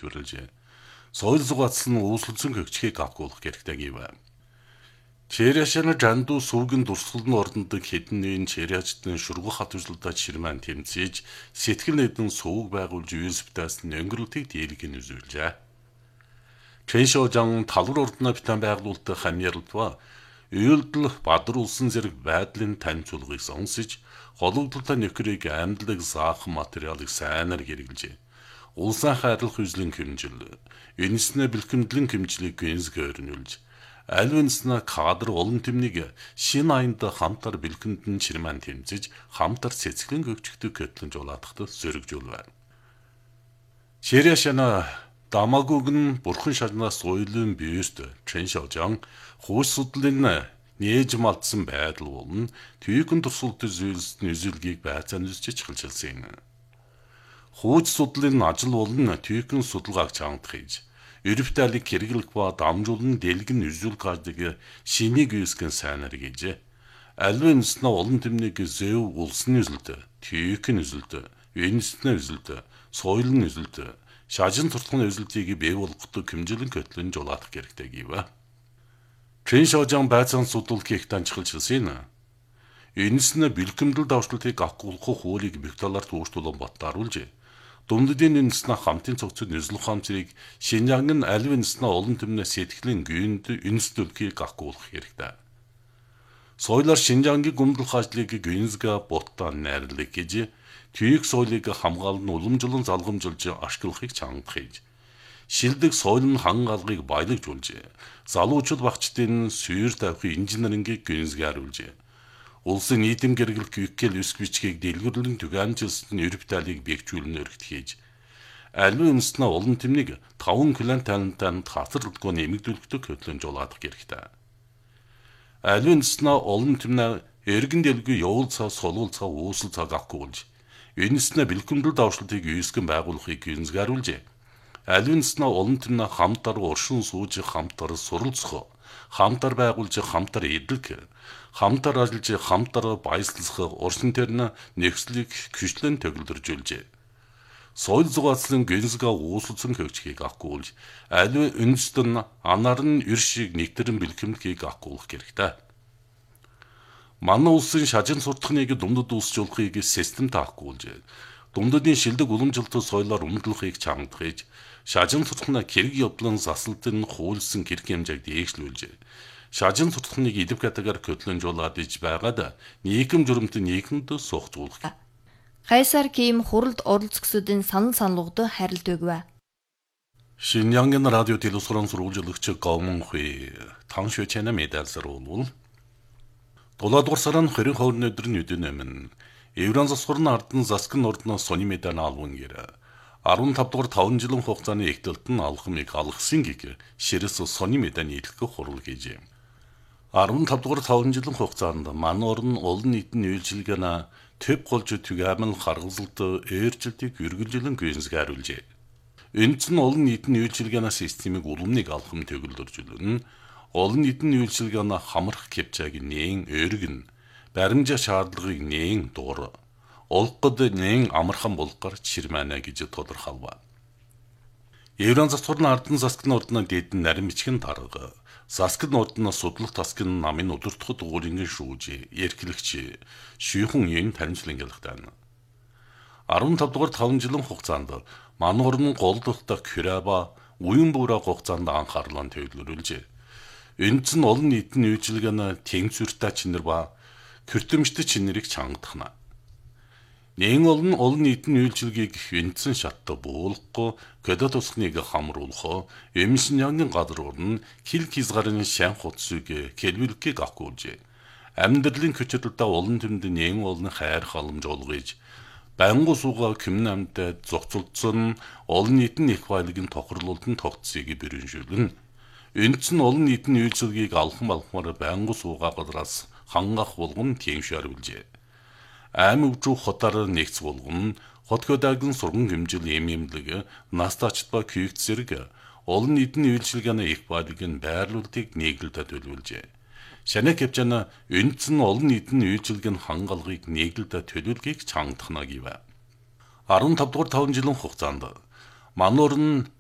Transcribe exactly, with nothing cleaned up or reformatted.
нийтвэрлжээ. Соёл зугаацлан ууслалцсан хөгжихийг авгуулах хэрэгтэй гэв. Черяшаны жанду сүүгэн дурсгалны ордондог хэдэн нэгэн черячдын шүргэх хатвжлуудад ширман тэмцээж сэтгэл нэгэн сувг байгуулж юнсптаас өнгөрөлтийг дийлгэн үзүүлжээ. Чэншожан талвар ордноо битэн байгуулалтын хамьярлтва үйлдэл бадар улсын зэрэг байдлын таньцуулгыг сонсож хологдлолтой нөхрийг амьдлаг заахан материалыг сайнаар хэрэглэжээ. Улсын хайрлах хүслийн хэмжил, энэснэ бэлхэмдлэн хэмжлийг гэнсгээр нүүлж, аль үнснэ кадр олон тэмнийг шин аянд хамтар бэлхэндэн чирман тэмцэж, хамтар цэцгэлэн гөвчгдөг гэтлэн жуулаадахад сөрөгжүүлвэ. Черяшана дамагуг нь бурхан шарнаас уйлын бюст Чэншожан хууш судлын нээж малтсан байдал болон түйхэн туршилт зүйлсний үзүүлгийг байцаан үзэж чухалчилсан юм. Хууч судлын ажил болон түйхэн судалгааг чангадахж, ерөвталыг хэрэглэх ба дамжуулан дэлгэн үзүүл гаждаг шинийг үүсгэн сайнаар гэжээ. Алвын нэснэ олон тэмнийг зэв улсны үзэлт, түйхэн үзэлт, энэснэ үзэлт, соёлын үзэлт, шажин туртганы үзэлтийг бий болгодог хэмжлэн көтлөн жуулаадах хэрэгтэй гэв. Чэншожан байцаан судалт хийх танчилсан юм. Энэснэ бэлхэмдэл давшлтыг авахгүйх хуулийг бигталаар туушдуулан боттааруулжээ. Думддын үндэснэ хамтын цогцод нислэх хамцыг Шинжаан нь аль үндэснэ олон тэмнээс сэтгэлийн гүйнд үндэслэлхийг авахгүйх хэрэгтэй. Соёлоор Шинжаангийн гүмдэлх ажлыг гүйнзга боттан найрлах гэж түйх соёлыг хамгаалан уламжлан залгамжилж ашиглахыг чангадахж, шилдэг соёлын хангалгыг баялагжуулж, залуучууд багчдын сүйр тавих инженерингийг гүйнзгааруулж, улсын нийтэм гэргэлт күйкkel үсг бичгийг дэлгүрлэн түгээмжилсэн ерөвталыг бэхжүүлэн өргөтгийж, аль үндэснэ олон тэмнийг таван клан талантанд хатарлтгүй нэмэгдүүлэхтэй хөтлөн жуулаадах хэрэгтэй. Аль үндэснэ олон тэмнээ эргэн дэлгүй явуул цаа солуул цаа уусал цаг авахгүйж, энэснэ бэлхэмдэл давшлтыг үүсгэн байгуулахыг гүйнзгааруулж, аль үндэснэ олон тэмнээ хамтар уршин сууж хамтар суралцах, хамтар байгуулж хамтар эдлэх, хамтар ажиллаж хамтар баяслах урсан тэрнэ нэгслийг хүчлэн төгөлдржүүлжээ. Соёл зугаацлан гэнсга уусалсан хөгжихийг авахгүйж, аль үндэстэн анаар нь ершиг нэгтрэн бэлхэмлэхийг авахгүйх хэрэгтэй. Манай улсын шажин суртахныг думдад үүсжүүлэхийг системд авахгүйж, думдадын шилдэг уламжлалт соёлоор өмдлөхийг чангадахж, шажин суртахна хэрэг явдлан засалтын хуулсан хэрэг хэмжээг дээшлүүлж, шажин суртахныг идэв катагаар көтлөн жуулаад иж байгаад нийгэм журамт нийгэмд суугцуулах. Кайсар Ким хуралд оролцогчдын санал саналгад харилт өгвэ. Шинжаангийн радио телевизорын сурвалжлагч Говмон Хуй таншөө чанаа медалсар болвол дулаадугаар сарын хоёрын хоорны өдөр нь үдэн өмнө Евран засварны ардан заскын ордноос сони медаль алван гэр арван тав дугаар таван жилийн хугацааны эгдэлт нь алхмыг алгасан гэг ширэс сони медаль нийлэх хурал гэжээ. арван тав дугаар таван жилийн хугацаанд манай орн олон нийтийн үйлчилгээний төв голж түгээмэл харгалзалт ээржилтийг үргэлжлэн гүйцэтгэжээ. Энд нь олон нийтийн үйлчилгээний системийг улмыг алхам төгөлдөржүүлэн олон нийтийн үйлчилгээний хамрах кэпчааг нээн өргөн баримжаа шаардлагыг нээн дур олгод нээн амархан болгохоор чирмэнэ гэж тодорхойлв. Евран засварны ардан заскны ордны дэдэн нарийн бичгэн дарга заскны ордноос судлах таскын намын удирдахад уулынгийн шүүж эрхлэгч шүйхэн юм таримжлангилгатай. арван тав дугаар таван жилийн хугацаанд манай орн голдохтой Кюраба уян буураа хугацаанд анхаарлаа төвлөрүүлжээ. Энд нь олон нийтийн үйлчилгээний тэнцвэртэй чинэр ба кертэмжтэй чинэрийг чангадахна. Нэн олон олон нийтийн үйлчилгээг эндсэн шаттай буулгахгүй кодот усхныг хамруулах эмшинянгийн газар урн хил хизгарын шан хуцсыг келбэлгийг авахгүйж амьдралын көчөрлөлтөд олон тэмд нэн олон хайр халамж олгож байнгу суугаа кимн амьтад зохицолдсон олон нийтийн их баялагын тохирлуултын тогтцыг бэрэнжүүлнэ. Энд нь олон нийтийн үйлчилгээг алхам алхмаар байнгу суугаа гадраас хангах болгон тэмшээруулжээ. Аим өвжүү хотоор нэгц болгон хот хөдөөгийн сурган хэмжил эм эмлэг настачт ба күйгт зэрэг олон нийтийн үйлчилгээний их баялагын байрлуулалтыг нийгэлдэ төлөвлөжээ. Шанаа кэвчана энд нь олон нийтийн үйлчилгээний хангалгыг нийгэлдэ төлөвлөхийг чангадахна гэв. арван тав дугаар таван жилийн хугацаанд манай орн